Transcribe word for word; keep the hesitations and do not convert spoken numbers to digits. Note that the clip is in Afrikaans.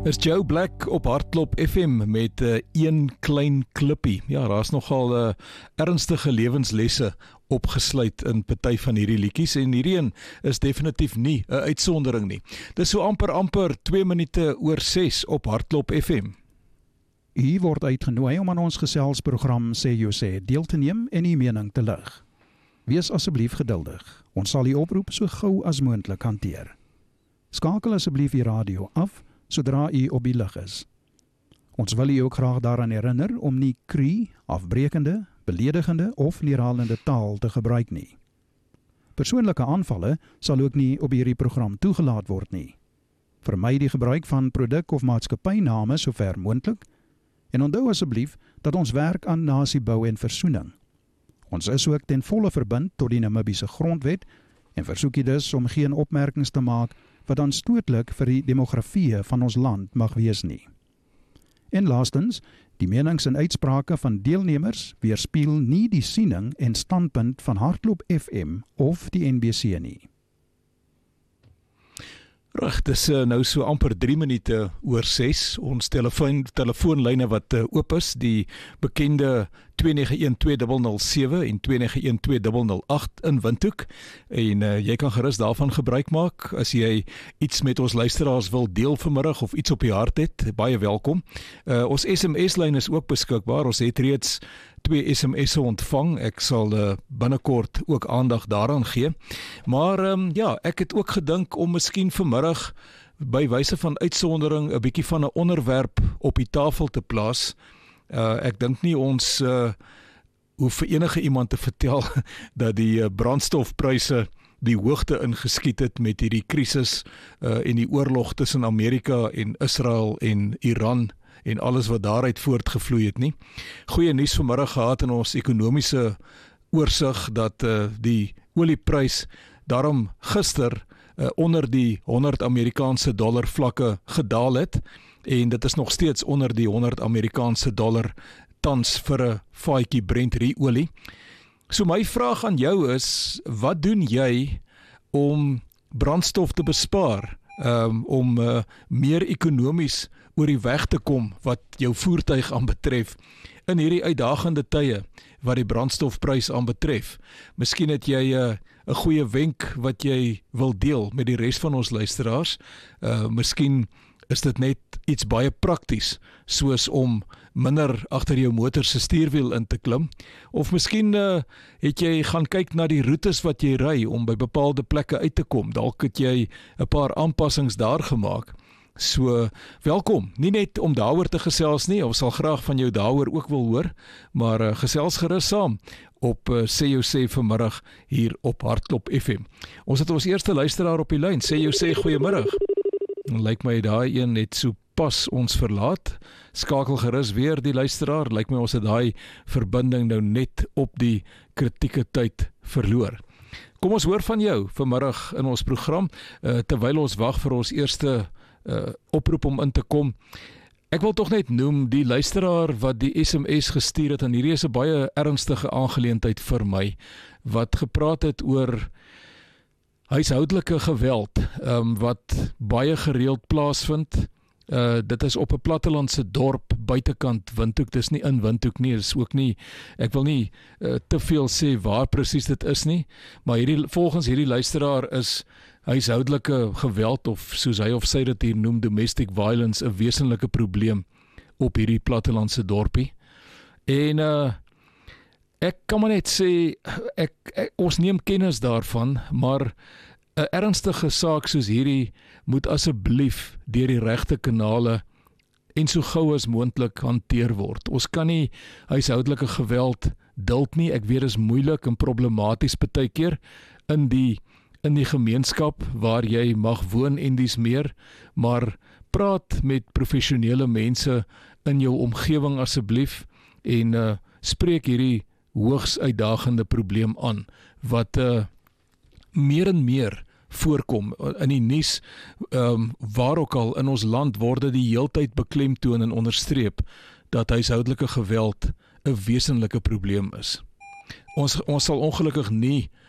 Is Joe Black op Hartklop F M met uh, een klein klippie. Ja, daar is nogal uh, ernstige lewenslesse opgesluit in party van hierdie liedjies en hierdie een is definitief nie 'n uitsondering nie. Dis so amper amper twee minute oor ses op Hartklop F M. U word uitgenooi om aan ons geselsprogram Sê Jou Sê deel te neem en u mening te lig. Wees asseblief geduldig. Ons sal die oproep so gou as moontlik hanteer. Skakel asseblief die radio af sodra u op die lug is. Ons wil u ook graag daaraan herinner om nie kree, afbrekende, beledigende of neerhalende taal te gebruik nie. Persoonlike aanvalle sal ook nie op hierdie program toegelaat word nie. Vermy die gebruik van produk- of maatskappyname sover moontlik en onthou asseblief dat ons werk aan nasiebou en versoening. Ons is ook ten volle verbind tot die Namibiese grondwet en versoek u dus om geen opmerkings te maak wat aanstootlik vir die demografie van ons land mag wees nie. En laastens, die menings en uitsprake van deelnemers weerspieël nie die siening en standpunt van Hartklop F M of die N B C nie. Reg, dis uh, nou so amper drie minute oor ses. Ons telefoon, telefoonlyne wat uh, oop is, die bekende twee nege een twee nul nul sewe en twee nege een twee nul nul agt in Windhoek. En uh, jy kan gerus daarvan gebruik maak as jy iets met ons luisteraars wil deel vanmiddag of iets op die hart het. Baie welkom. Uh, ons S M S-lyn is ook beskikbaar. Ons het reeds twee S M S'e ontvang. Ek sal uh, binnekort ook aandag daaraan gee. Maar um, ja, ek het ook gedink om miskien vanmiddag by wyse van uitsondering 'n bietjie van 'n onderwerp op die tafel te plaas. Uh, ek dink nie ons uh, hoef vir enige iemand te vertel dat die uh, brandstofpryse die hoogte ingeskiet het met hierdie krisis uh, en die oorlog tussen Amerika en Israel en Iran en alles wat daaruit voortgevloei het nie. Goeie nuus vanmiddag gehad in ons ekonomiese oorsig dat uh, die olieprys daarom gister uh, onder die honderd Amerikaanse dollar vlakke gedaal het en dit is nog steeds onder die honderd Amerikaanse dollar tans vir 'n vaatjie Brent olie. So my vraag aan jou is, wat doen jy om brandstof te bespaar, um, om uh, meer ekonomies oor die weg te kom wat jou voertuig aanbetref in hierdie uitdagende tye wat die brandstofprys aanbetref? Miskien het jy 'n uh, 'n goeie wenk wat jy wil deel met die res van ons luisteraars. Uh, miskien is dit net iets baie prakties, soos om minder agter jou motor se stuurwiel in te klim, of miskien uh, het jy gaan kyk na die roetes wat jy ry om by bepaalde plekke uit te kom. Dalk het jy 'n paar aanpassings daar gemaak. So, welkom, nie net om daaroor te gesels nie, ons sal graag van jou daaroor ook wil hoor, maar uh, gesels gerus saam op uh, Sê Jou Sê vanmiddag hier op Hartklop F M. Ons het ons eerste luisteraar op die lyn. Sê Jou Sê, goeiemiddag. Lyk my daai een net so pas ons verlaat. Skakel gerus weer die luisteraar. Lyk my ons het daai verbinding nou net op die kritieke tyd verloor. Kom ons hoor van jou vanmiddag in ons program, uh, terwyl ons wag vir ons eerste uh, oproep om in te kom. Ek wil tog net noem die luisteraar wat die S M S gestuur het, en hierdie is 'n baie ernstige aangeleentheid vir my, wat gepraat het oor huishoudelike geweld, um, wat baie gereeld plaasvind. Uh, dit is op 'n plattelandse dorp buitekant Windhoek. Dis nie in Windhoek nie, dis ook nie, ek wil nie uh, te veel sê waar presies dit is nie, maar hierdie, volgens hierdie luisteraar is huishoudelike geweld, of soos hy of sy dit hier noem, domestic violence, 'n wesenlike probleem op hierdie plattelandse dorpie. En uh, ek kan maar net sê, ek, ek, ons neem kennis daarvan, maar 'n ernstige saak soos hierdie moet asseblief deur die regte kanale en so gou as moontlik hanteer word. Ons kan nie huishoudelike geweld duld nie. Ek weet dit is moeilik en problematies baie keer in die in die gemeenskap waar jy mag woon en dis meer, maar praat met professionele mense in jou omgewing asseblief en uh, spreek hierdie hoogs uitdagende probleem aan wat uh, meer en meer voorkom in die nuus, um, waar ook al in ons land word die heeltyd beklemtoon en onderstreep dat huishoudelike geweld 'n wesenlike probleem is. Ons, ons sal ongelukkig nie